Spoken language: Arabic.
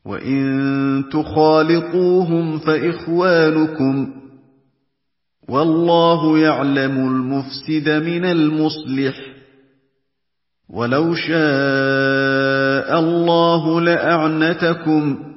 وَإِن تُخَالِطُوهُمْ فَإِخْوَانُكُمْ ۚ وَاللَّهُ يَعْلَمُ الْمُفْسِدَ مِنَ الْمُصْلِحِ ۚ وَلَوْ شَاءَ اللَّهُ لَأَعْنَتَكُمْ